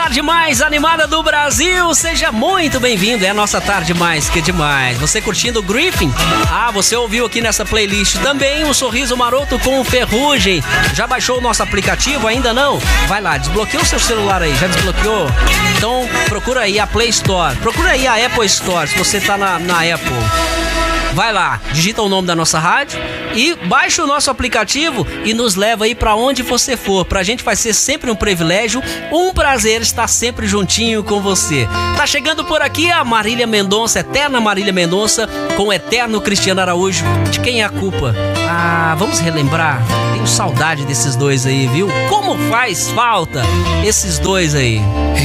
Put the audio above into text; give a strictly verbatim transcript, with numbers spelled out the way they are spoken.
tarde mais animada do Brasil, seja muito bem-vindo, é a nossa tarde mais que demais. Você curtindo o Griffin? Ah, você ouviu aqui nessa playlist também o Sorriso Maroto com o Ferrugem. Já baixou o nosso aplicativo? Ainda não? Vai lá, desbloqueia o seu celular aí, já desbloqueou? Então procura aí a Play Store, procura aí a Apple Store, se você tá na, na Apple. Vai lá, digita o nome da nossa rádio e baixa o nosso aplicativo e nos leva aí pra onde você for. Pra gente vai ser sempre um privilégio, um prazer estar sempre juntinho com você. Tá chegando por aqui a Marília Mendonça, eterna Marília Mendonça, com o eterno Cristiano Araújo. De quem é a culpa? Ah, vamos relembrar? Tenho saudade desses dois aí, viu? Como faz falta esses dois aí.